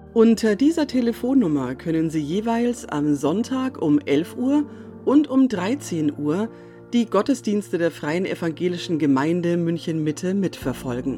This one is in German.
Unter dieser Telefonnummer können Sie jeweils am Sonntag um 11 Uhr und um 13 Uhr die Gottesdienste der Freien Evangelischen Gemeinde München Mitte mitverfolgen.